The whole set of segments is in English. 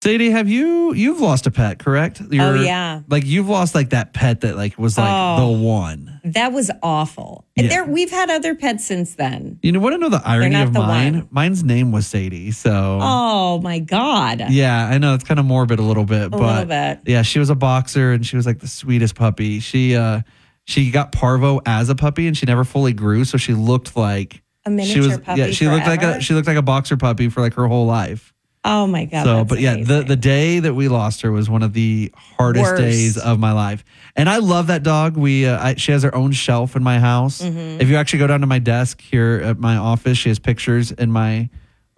Sadie, you've lost a pet, correct? Yeah. Like you've lost like that pet that like was like the one. That was awful. Yeah. We've had other pets since then. You know, want to know the irony of mine? one. Mine's name was Sadie. So Oh my God. yeah, I know it's kind of morbid a little bit, A little bit. Yeah, she was a boxer and she was like the sweetest puppy. She got parvo as a puppy and she never fully grew, so she looked like a miniature puppy. Yeah, she looked like a boxer puppy for like her whole life. Oh my God. So, but yeah, the day that we lost her was one of the hardest days of my life. And I love that dog. She has her own shelf in my house. Mm-hmm. If you actually go down to my desk here at my office, she has pictures in on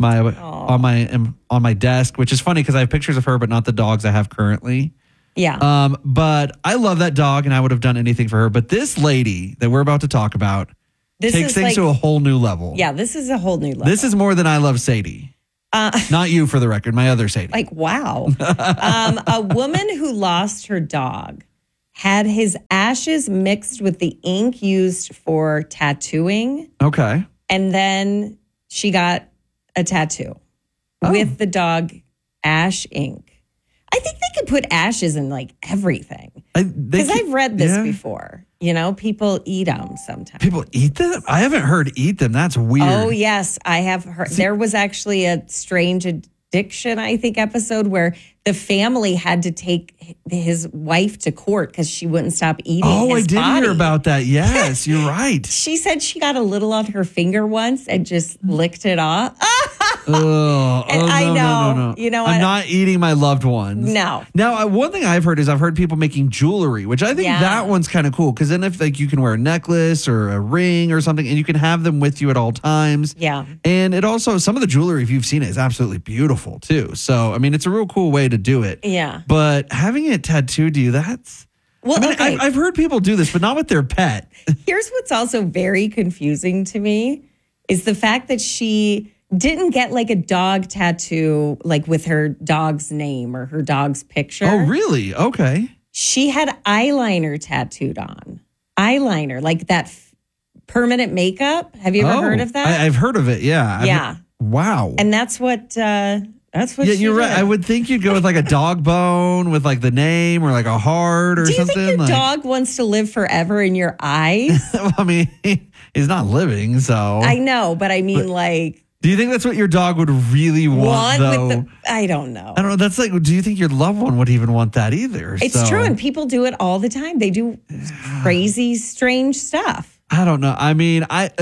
my desk, which is funny because I have pictures of her, but not the dogs I have currently. Yeah. But I love that dog and I would have done anything for her. But this lady that we're about to talk about takes things to a whole new level. Yeah, this is a whole new level. This is more than I love Sadie. Not you, for the record, my other Sadie. Like, wow. A woman who lost her dog had his ashes mixed with the ink used for tattooing. Okay. And then she got a tattoo with the dog ash ink. I think they could put ashes in like everything. Because I've read this before. You know, people eat them sometimes. People eat them? I haven't heard eat them. That's weird. Oh, yes. I have heard. There was actually a strange addiction, I think, episode where the family had to take his wife to court because she wouldn't stop eating his body. I did hear about that. Yes, you're right. She said she got a little on her finger once and just licked it off. I know. No. You know, I'm not eating my loved ones. No. Now, one thing I've heard is I've heard people making jewelry, which I think that one's kind of cool because then if like you can wear a necklace or a ring or something and you can have them with you at all times. Yeah. And it also, some of the jewelry, if you've seen it, is absolutely beautiful too. So, I mean, it's a real cool way to do it. Yeah. But having it tattooed to you, that's... Well, okay. I've heard people do this, but not with their pet. Here's what's also very confusing to me is the fact that she didn't get like a dog tattoo, like with her dog's name or her dog's picture. Oh, really? Okay. She had eyeliner tattooed on. Eyeliner, like that permanent makeup. Have you ever heard of that? I've heard of it. Yeah. Wow. And that's what yeah, she you're did. right. I would think you'd go with like a dog bone with like the name or like a heart or something. Do you think your dog wants to live forever in your eyes? I mean, he's not living, so. I know, but I mean, like. Do you think that's what your dog would really want, though? I don't know. I don't know. That's like, do you think your loved one would even want that either? It's true, and people do it all the time. They do crazy, strange stuff. I don't know. I mean,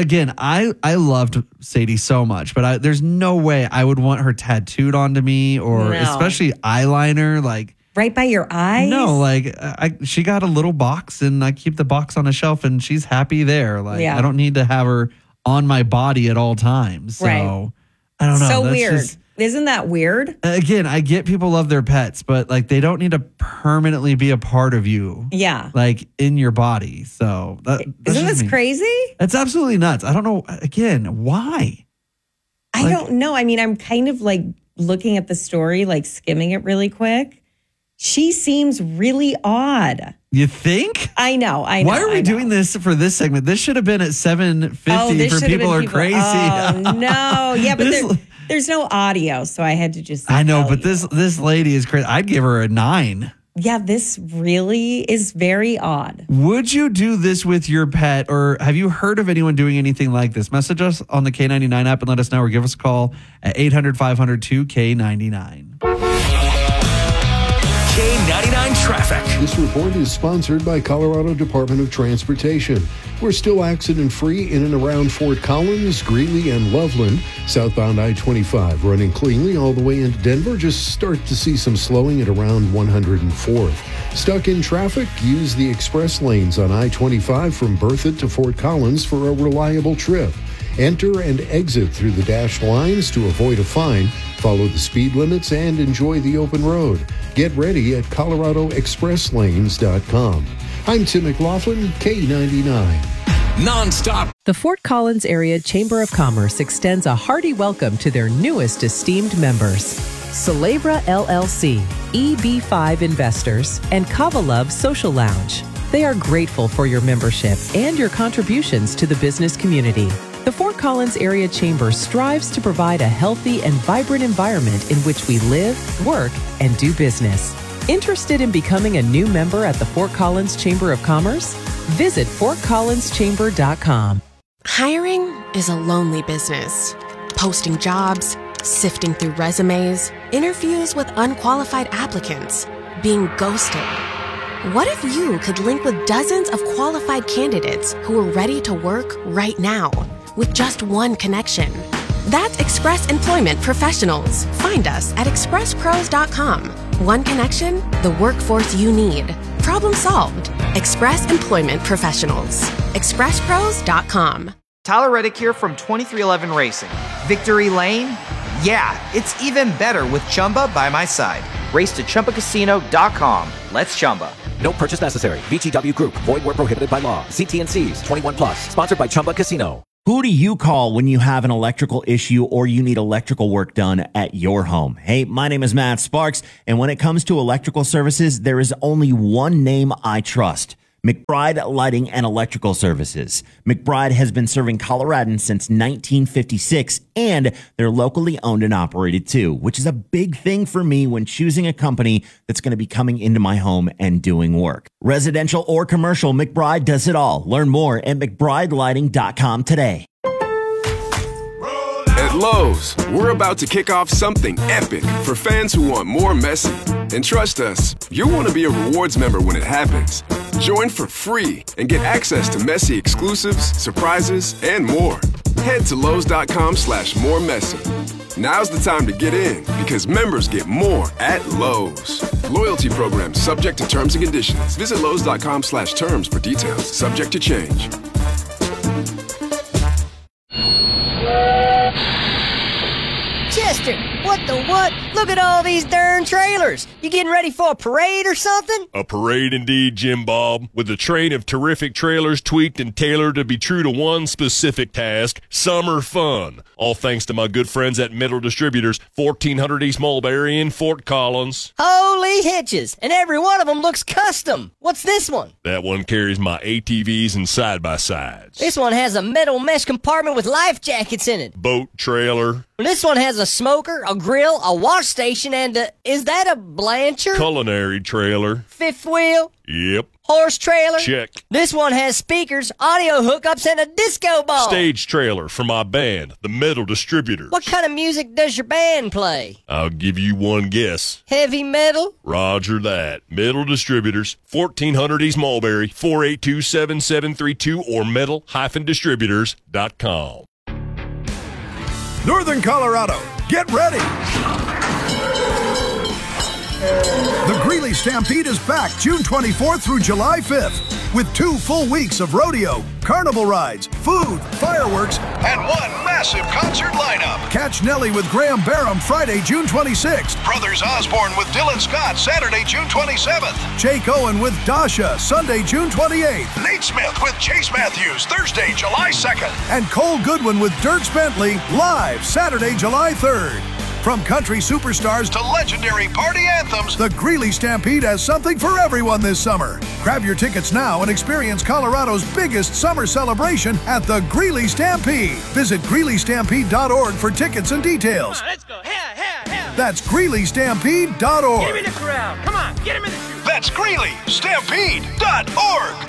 I loved Sadie so much, but there's no way I would want her tattooed onto me or especially eyeliner, like. Right by your eyes? No, like she got a little box and I keep the box on a shelf and she's happy there. Like I don't need to have her on my body at all times. So I don't know. So that's weird. Isn't that weird? Again, I get people love their pets, but like they don't need to permanently be a part of you. Yeah. Like in your body. So isn't this crazy? That's absolutely nuts. I don't know. Again, why? I don't know. I mean, I'm kind of like looking at the story, like skimming it really quick. She seems really odd. You think? I know. Why are we doing this for this segment? This should have been at 7:50 for People Are Crazy. Oh, no. Yeah, but there's no audio, so I had to just I know, but this lady is crazy. I'd give her a 9. Yeah, this really is very odd. Would you do this with your pet, or have you heard of anyone doing anything like this? Message us on the K99 app and let us know, or give us a call at 800-500-2K99. K99 Traffic. This report is sponsored by Colorado Department of Transportation. We're still accident-free in and around Fort Collins, Greeley, and Loveland. Southbound I-25 running cleanly all the way into Denver. Just start to see some slowing at around 104th. Stuck in traffic? Use the express lanes on I-25 from Berthoud to Fort Collins for a reliable trip. Enter and exit through the dashed lines to avoid a fine. Follow the speed limits and enjoy the open road. Get ready at coloradoexpresslanes.com. I'm Tim McLaughlin, K99. Non-stop. The Fort Collins Area Chamber of Commerce extends a hearty welcome to their newest esteemed members. Celebra LLC, EB5 Investors, and Kava Love Social Lounge. They are grateful for your membership and your contributions to the business community. The Fort Collins Area Chamber strives to provide a healthy and vibrant environment in which we live, work, and do business. Interested in becoming a new member at the Fort Collins Chamber of Commerce? Visit FortCollinsChamber.com. Hiring is a lonely business. Posting jobs, sifting through resumes, interviews with unqualified applicants, being ghosted. What if you could link with dozens of qualified candidates who are ready to work right now with just one connection? That's Express Employment Professionals. Find us at expresspros.com. One connection, the workforce you need. Problem solved. Express Employment Professionals. expresspros.com. Tyler Reddick here from 2311 Racing. Victory Lane? Yeah, it's even better with Chumba by my side. Race to ChumbaCasino.com. Let's Chumba. No purchase necessary. VGW Group. Void where prohibited by law. See T&Cs. 21 plus. Sponsored by Chumba Casino. Who do you call when you have an electrical issue or you need electrical work done at your home? Hey, my name is Matt Sparks, and when it comes to electrical services, there is only one name I trust. McBride Lighting and Electrical Services. McBride has been serving Coloradans since 1956, and they're locally owned and operated too, which is a big thing for me when choosing a company that's going to be coming into my home and doing work. Residential or commercial, McBride does it all. Learn more at McBrideLighting.com today. At Lowe's, we're about to kick off something epic for fans who want more Messi. And trust us, you'll want to be a rewards member when it happens. Join for free and get access to Messi exclusives, surprises, and more. Head to Lowe's.com/moremessy. Now's the time to get in because members get more at Lowe's. Loyalty program subject to terms and conditions. Visit Lowe's.com/terms for details. Subject to change. Chester, what the what? Look at all these darn trailers. You getting ready for a parade or something? A parade indeed, Jim Bob, with a train of terrific trailers tweaked and tailored to be true to one specific task, summer fun. All thanks to my good friends at Metal Distributors, 1400 East Mulberry in Fort Collins. Holy hitches, and every one of them looks custom. What's this one? That one carries my ATVs and side-by-sides. This one has a metal mesh compartment with life jackets in it. Boat trailer. This one has a smoker, a grill, a wash station, and is that a Blanchard? Culinary trailer. Fifth wheel? Yep. Horse trailer? Check. This one has speakers, audio hookups, and a disco ball. Stage trailer for my band, the Metal Distributors. What kind of music does your band play? I'll give you one guess. Heavy metal? Roger that. Metal Distributors, 1400 East Mulberry, 482-7732 or metal-distributors.com. Northern Colorado, get ready! The Greeley Stampede is back June 24th through July 5th with 2 full weeks of rodeo, carnival rides, food, fireworks, and one massive concert lineup. Catch Nelly with Graham Barham Friday, June 26th. Brothers Osborne with Dylan Scott Saturday, June 27th. Jake Owen with Dasha Sunday, June 28th. Nate Smith with Chase Matthews Thursday, July 2nd. And Cole Goodwin with Dierks Bentley live Saturday, July 3rd. From country superstars to legendary party anthems, the Greeley Stampede has something for everyone this summer. Grab your tickets now and experience Colorado's biggest summer celebration at the Greeley Stampede. Visit GreeleyStampede.org for tickets and details. Come on, let's go. Here. That's GreeleyStampede.org. Get him in the crowd. Come on, get him in the shoe. That's GreeleyStampede.org.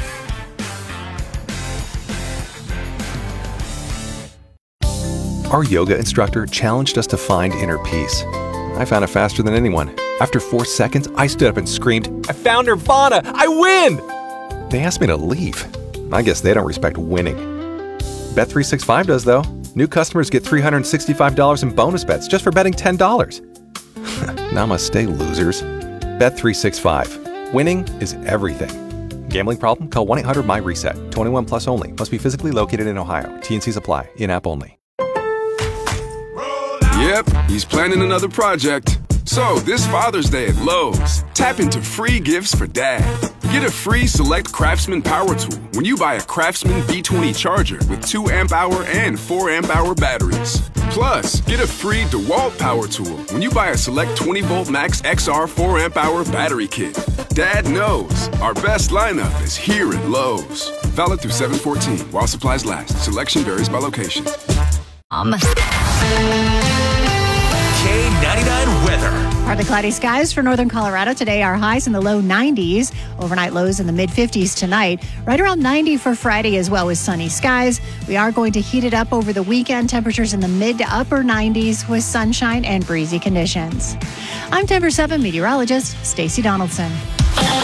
Our yoga instructor challenged us to find inner peace. I found it faster than anyone. After 4 seconds, I stood up and screamed, "I found Nirvana! I win!" They asked me to leave. I guess they don't respect winning. Bet365 does, though. New customers get $365 in bonus bets just for betting $10. Namaste, losers. Bet365. Winning is everything. Gambling problem? Call 1-800-MY-RESET. 21 plus only. Must be physically located in Ohio. T&Cs apply. In-app only. Yep, he's planning another project. So, this Father's Day at Lowe's, tap into free gifts for Dad. Get a free Select Craftsman power tool when you buy a Craftsman B20 charger with 2 amp-hour and 4 amp-hour batteries. Plus, get a free DeWalt power tool when you buy a Select 20-volt Max XR 4 amp-hour battery kit. Dad knows our best lineup is here at Lowe's. Valid through 7/14 while supplies last. Selection varies by location. K99 weather. Partly cloudy skies for northern Colorado today. Our highs in the low 90s. Overnight lows in the mid-50s tonight. Right around 90 for Friday as well with sunny skies. We are going to heat it up over the weekend. Temperatures in the mid to upper 90s with sunshine and breezy conditions. I'm 10 for 7 meteorologist Stacey Donaldson.